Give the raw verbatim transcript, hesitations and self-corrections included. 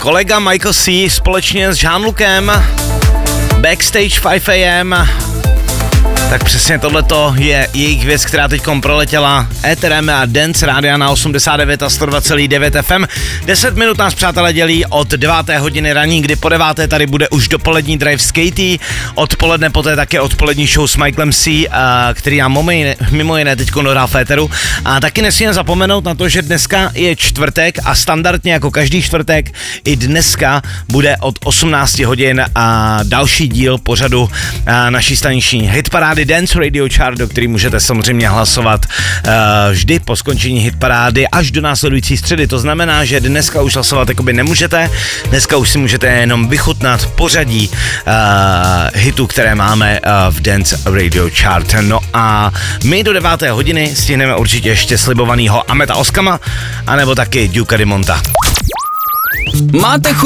kolega Michael C. společně s Jean-Lucem, Backstage pět a m. Tak přesně tohleto je jejich věc, která teď proletěla éterem a Dance Rádia na osmdesát devět a sto dva celá devět F M. deset minut nás, přátelé, dělí od deváté hodiny raní, kdy po deváté tady bude už dopolední drive s Katie. Odpoledne poté také odpolední show s Michaelem C., který já mimo jiné teď dohrál v éteru. A taky nesmíme zapomenout na to, že dneska je čtvrtek a standardně jako každý čtvrtek i dneska bude od osmnácti hodin a další díl pořadu naší staniční hitparády Dance Radio Chart, do který můžete samozřejmě hlasovat uh, vždy po skončení hitparády až do následující středy. To znamená, že dneska už hlasovat jakoby nemůžete, dneska už si můžete jenom vychutnat pořadí uh, hitů, které máme uh, v Dance Radio Chart. No a my do deváté hodiny stihneme určitě ještě slibovanýho Ameta Oskama, anebo taky Duka Dimonta. Máte chuť